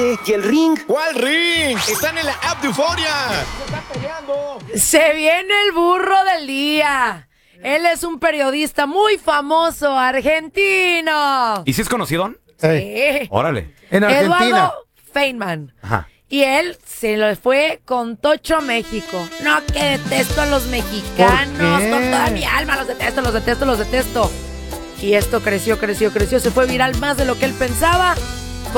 Oye, ¿y el ring? ¿Cuál ring? Están en la app de Euforia. ¡Se están peleando! Se viene el burro del día. Él es un periodista muy famoso, argentino. ¿Y si es conocido? Sí. Órale. En Argentina. Eduardo Feynman. Ajá. Y él se lo fue con Tocho a México. No, que detesto a los mexicanos. ¿Por qué? Con toda mi alma. Los detesto, los detesto, los detesto. Y esto creció, creció, creció. Se fue viral más de lo que él pensaba.